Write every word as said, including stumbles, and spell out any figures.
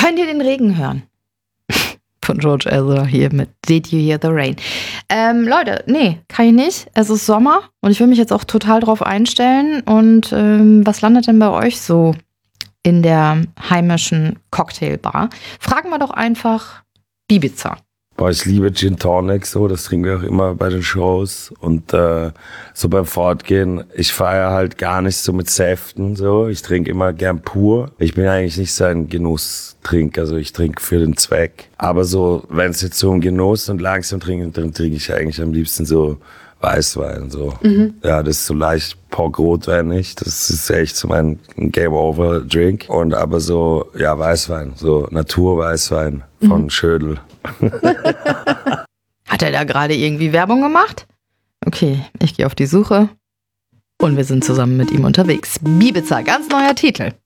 Könnt ihr den Regen hören? Von George Ezra hier mit Did You Hear the Rain? Ähm, Leute, nee, kann ich nicht. Es ist Sommer und ich will mich jetzt auch total drauf einstellen. Und ähm, was landet denn bei euch so in der heimischen Cocktailbar? Fragen wir doch einfach Bibiza. Boah, ich liebe Gin Tonic, so, das trinken wir auch immer bei den Shows und äh, so beim Fortgehen. Ich feiere halt gar nicht so mit Säften, so. Ich trinke immer gern pur. Ich bin eigentlich nicht so ein Genusstrinker, also ich trinke für den Zweck. Aber so, wenn es jetzt so um Genuss und langsam trinken, dann trinke ich eigentlich am liebsten so Weißwein, so. Mhm. Ja, das ist so leicht Pork-Rotweinig. Das ist echt so mein Game-Over-Drink. Und aber so, ja, Weißwein, so Naturweißwein von mhm. Schödel. Hat er da gerade irgendwie Werbung gemacht? Okay, ich gehe auf die Suche und wir sind zusammen mit ihm unterwegs. Bibiza, ganz neuer Titel.